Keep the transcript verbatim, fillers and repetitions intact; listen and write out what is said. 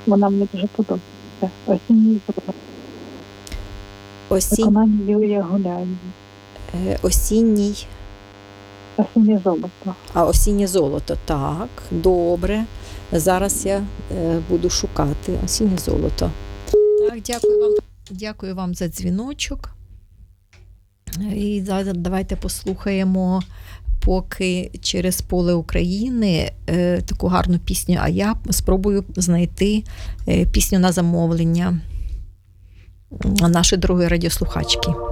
Вона мені дуже подобається. Осінній золото. Осінь... Виконання Юрія Гуляєва. е, Осінній. Осіннє золото. А осіннє золото. Так, добре. Зараз я е, буду шукати осіннє золото. Так, дякую вам. Дякую вам за дзвіночок. І зараз давайте послухаємо поки через поле України е, таку гарну пісню, а я спробую знайти е, пісню на замовлення нашої другої радіослухачки.